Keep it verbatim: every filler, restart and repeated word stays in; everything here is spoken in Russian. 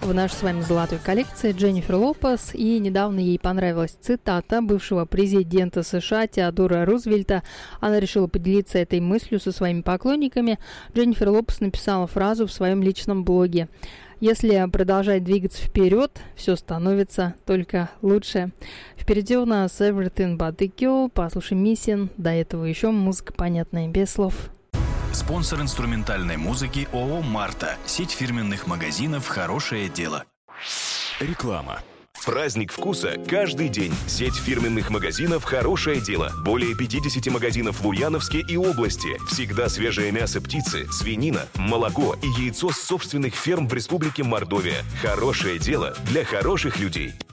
в нашей с вами золотой коллекции Дженнифер Лопес, и недавно ей понравилась цитата бывшего президента США Теодора Рузвельта. Она решила поделиться этой мыслью со своими поклонниками. Дженнифер Лопес написала фразу в своем личном блоге: «Если продолжать двигаться вперед, все становится только лучше». Впереди у нас Everything But The Girl, послушай Missing, до этого еще музыка понятная без слов. Спонсор инструментальной музыки ООО «Марта». Сеть фирменных магазинов «Хорошее дело». Реклама. Праздник вкуса каждый день. Сеть фирменных магазинов «Хорошее дело». Более пятьдесят магазинов в Ульяновске и области. Всегда свежее мясо птицы, свинина, молоко и яйцо с собственных ферм в Республике Мордовия. Хорошее дело для хороших людей.